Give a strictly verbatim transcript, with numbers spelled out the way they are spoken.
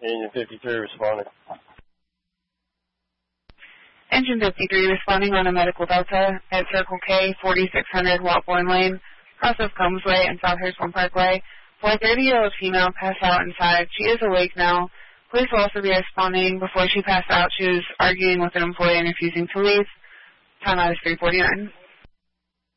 Engine fifty-three responding. Engine fifty-three responding on a medical delta at Circle K, forty-six hundred Watbourne Lane, cross of Combs Way and South Hurston Parkway. For a thirty-year-old female passed out inside. She is awake now. Police will also be responding. Before she passed out, she was arguing with an employee and refusing to leave. Time out is three forty-nine.